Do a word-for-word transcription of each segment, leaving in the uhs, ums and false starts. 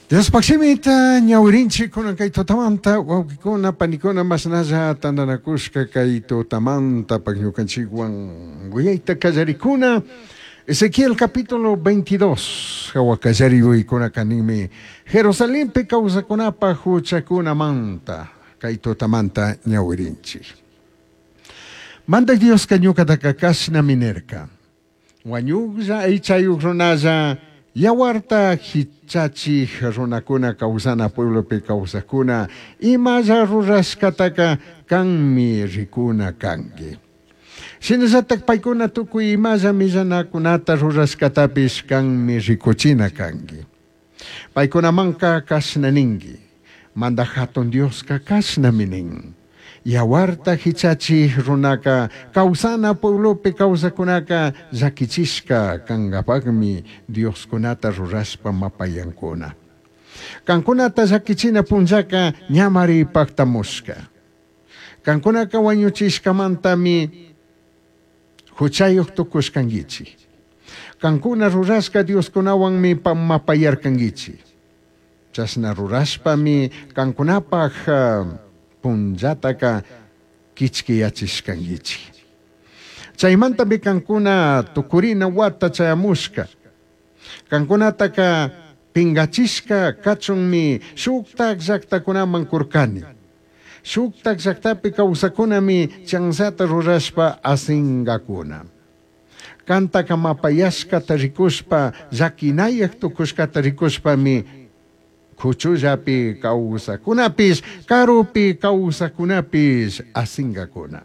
Despaksimita ñawrinchik kunan kay tutamanta wawkikuna panikuna masnalla tandanakushka kay tutamanta pagñukanchikwan guyayta kallarikuna. Ezequiel capítulo veintidós hawa kallariyuykuna kanimi Jerusalempi kawsakunapa huchakunamanta kay tutamanta ñawrinchik. Manda Dios kañukata kakashna minerka wañuklla aychayuk runalla yawarta hichachi runakuna kawsana pueblopi kawsakuna imalla rurashkataka kanmi rikuna kangi. Sinasatak paykuna tukuy imalla millanakunata rurashkatapis kanmi rikuchina kangi. Paykunamanka kashna ningi. Manda hatun Dios ka kashna minin. Yawarta hichachi runaka kausana pueblopi kausakunaka zakichishka kangapagmi Dios kunata ruraspa mapayankuna. Kankunata zakichina punjaka nyamari paktamushka. Kankunaka wañuchishka mantami huchayuk tukushkangichi. Kankuna ruraska Dios kunawan mi mapayarkangichi. Chasna ruraspa mi kankunapag punjataka kichkiyachishkangichi. Chaymanta bi kankuna tukurina wata chayamushka. Kankunataka pingachishka kachunmi shuktak llaktakunaman kurkani. Shuktak llaktapi kawsakunami chansata rurashpa asingakuna. Kantaka mapayashkata rikushpa llakinayak tukushkata rikushpa mi kuchullapi kawsakunapis, karupi kawsakunapis asingakuna.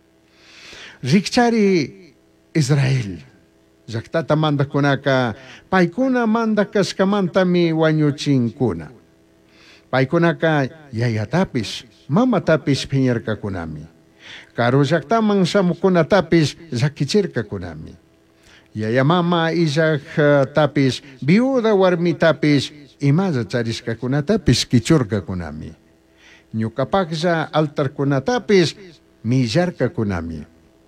Rikchari Israel, llaktata mandakunaka, paykuna mandakashkamantami wañuchinkuna. Paykunaka yayatapis, mamatapis piñarkakunami. Karu llaktaman shamukunatapis llakichirkakunami. Yaya mama illaktapis, viuda warmitapis, imalla charishkakunatapis kichurkakunami. Ñukapaklla altarkunatapis millarkakunami.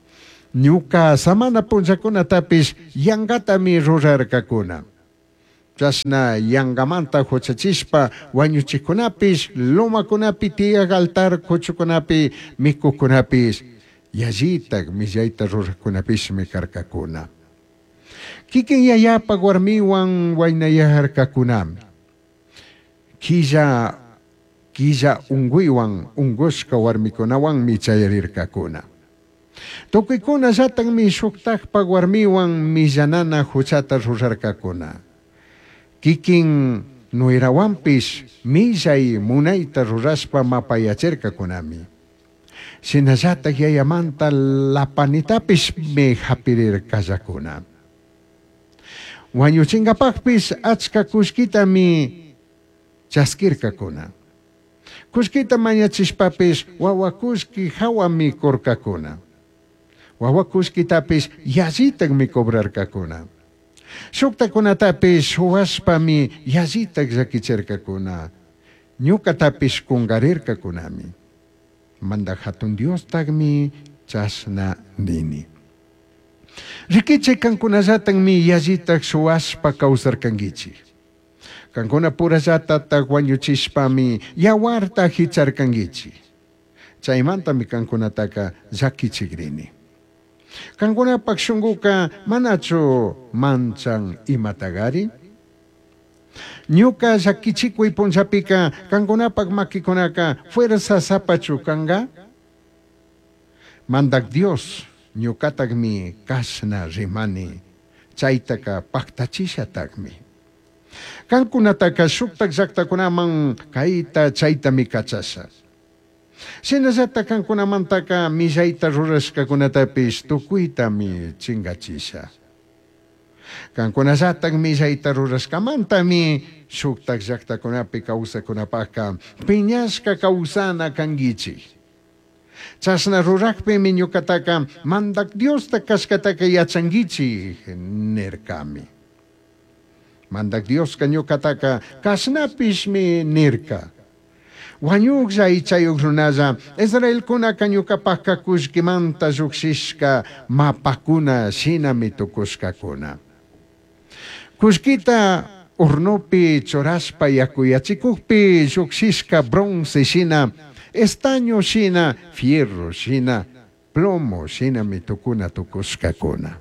Ñuka samana punchakunatapis yangatami rurarkakuna. Chasna yangamanta huchachishpa wañuchikunapis lomakunapi tiyak altar kuchukunapi mikukunapis yallitak millayta rurarkunapis mikarkakuna. Kikin yayapa warmiwan waynayaharkakunami. Killa, killa unguiwan ungushka warmikunawan michayarirkakuna. Tukuykuna llatan mi shuktakpa warmiwan millanana huchata rurarkakuna. Kikin nuirawampis millay munayta ruraspa mapayachirkakunami. Sinallatak yayamanta lapanitapis me hapirirkallakuna. Wañuchinkapakpis achka kushkita mi chaskirkakuna. Kushkita mañachishpapis wawakushki hawami korkakuna. Wawakushkitapis yazitak mi cobrarkakuna. Shuktakunatapis huwaspami yazitak zakichirkakuna. Ñukatapis kungarirkakunami. Manda hatun Dios tagmi chasna nini. Rikiche kankunallatan mi yazitak suwaspa kawsarkangichi. Kankuna purallata wañuchishpami yawarta hicharkangichi. Chaymanta mi kankunataka zakichigrini. Kankuna pakshunguka manachu manchan imatagari. Ñuka zakichikuy punchapika kankunapak makikunaka fuerza zapachu kanga. Mandak Dios ñukatagmi kashna rimani chaytaka paktachishatagmi. Kankunataka shuktak llaktakunaman kaita chaytami kachasha. Sinallata kankunamantaka millayta rurashkakunatapis tukuytami chingachisha. Kankunallatak millayta rurashkamantami shuktak llaktakunapi kawsakunapaka piñashka kawsana kangichi. Chasna rurakpi ñukataka mandak Diosta kashkataka yachangichi nirkami. Mandak Dios ñukataka kashnapis mi nirka. Wañuklla ichayuk runalla Israel kuna ñukapaka kushkimanta lluksishka mapakuna shinami tukushkakuna. Kushkita hornopi choraspa yakuyachikukpi lluksishka bronce shina, estaño shina, fierro shina, plomo shina mitukuna tukuskakuna.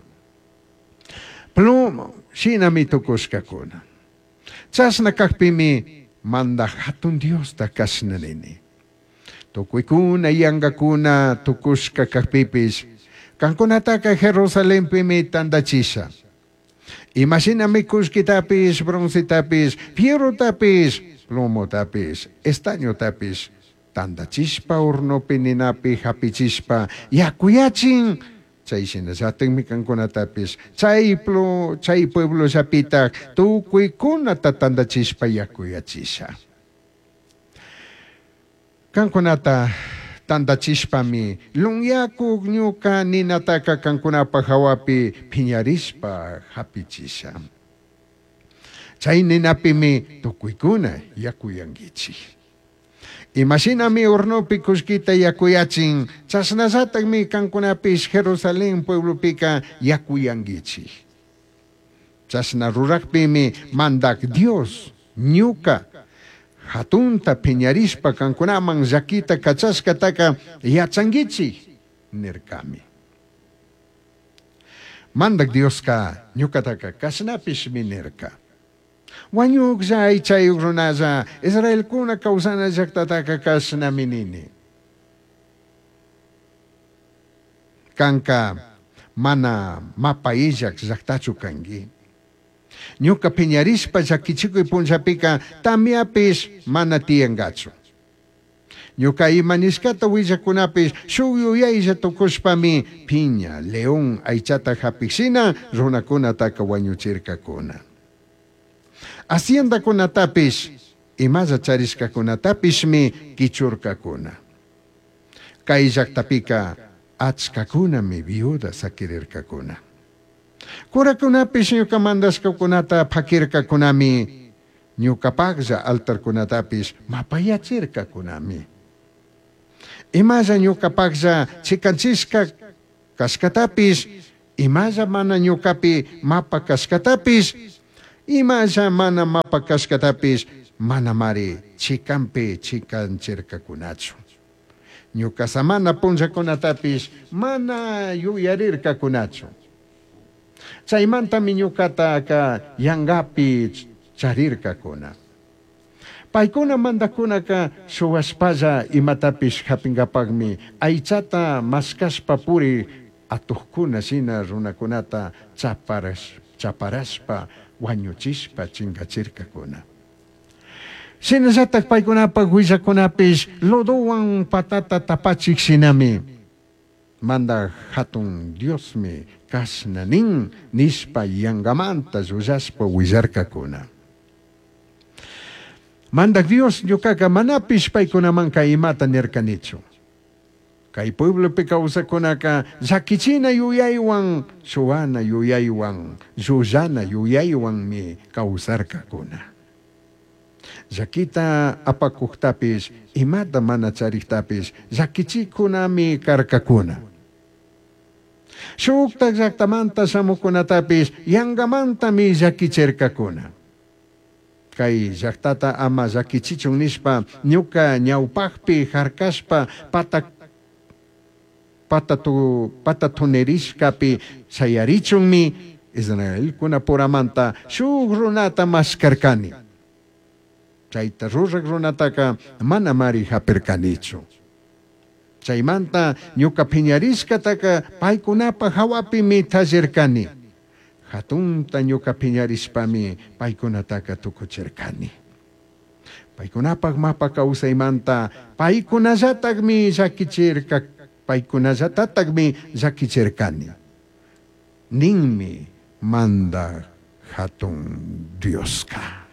Plomo shina mitukuskakuna. Chasna kakpimi manda hatun Dios ta kasnanini. Tukuykuna yangakuna tukuska kakpipis, kankunataka Jerusalén pimi tandachisa. Imagíname kuskitapis, bronzitapis, fierro tapis, plomo tapis, estaño tapis, tandachispa hornopi ninapi hapichispa, yakuyachin, chay sinasatin mi kankunatapis, chay plo, chay pueblo sapitak, tukuykuna tatandachispa yakuyachisa. Kankunata tandachispa mi, lungyakuk nyuka ninataka kankunapa hawapi piñarispa hapichisa. Chay ninapi mi tukuykuna yakuyangichi. Imagíname hornopi kuskita yakuyachin, chasnasatak mi kankunapis Jerusalén pueblo pika yakuyangichi. Chasna rurakpi mi mandak Dios, nyuka, hatunta piñarispa kankunaman zakita kachaskataka yachangichi nirkami. Mandak Dios ka nyukataka kasnapis mi nirka. Wanyuk za ichayuk runaza Israel kuna kausana zaktataka kasna minini. Kanka mana mapayizak zaktachu kangi. Nyuka piñarispa zakichiko punchapika tamiapis mana tiangachu. Nyuka imaniskata willakunapis shuyuyayza tukuspami piña, león, aychata hapiksina runakuna taka wañuchirkakuna. Hacienda kunatapis imaza chariskakunatapis mi kichurkakuna. Kay llaktapika achkakuna mi viuda sakirirkakuna. Kurakunapis nyuka mandaskakunata pakirkakunami, nyukapakza altarkunatapis mapayachirkakunami. Imaza nyukapakza chikanchiska kaskatapis, imaza mana nyukapi mapa kaskatapis, imaza mana mapa kaskatapis, mana mari chikampi chikanchirkakunachu. Nyukasamana punchakunatapis mana yuyarirkakunachu. Chaymanta miñukata ka yangapi charirkakuna. Paykuna mandakuna ka suwaspaza imatapis hapingapagmi aychata maskaspa puri atuhkuna sina runakunata chaparas, chaparaspa wañuchispa chingachirkakuna. Sinasatak paykunapag willakunapis lodowan patata tapachik sinami. Manda hatun Dios mi kasnanin nispa yangamanta zuzaspa willarkakuna. Mandak Dios yukaka manapis paykunaman kaimata nirkanichu. Kay pueblo pikausakunaka zakichina yuyaywan, suana yuyaywan, zuzana yuyaywan mi kausarkakuna. Zakita apakuktapis imata mana chariktapis zakichikunami karkakuna. Shukta zaktamanta samukunatapis yangamanta mi zakicherkakuna. Kay zaktata ama zakichichun nispa nyuka ñawpakpi harkaspa patak patatu patatunerishkapi sayarichunmi Israel kuna puramanta shuk runata maskarkani. Chayta rurak runataka mana mari hapirkanichu. Chaymanta ñuka piñariskataka paykunapa hawapi mi tallirkani. Hatunta ñuka piñarispami paykunataka tukuchirkani. Paykunapag mapa kawsaymanta paykunallatakmi zakichirka paykunallatatagmi zakichirkani. Ninmi manda hatun Dioska.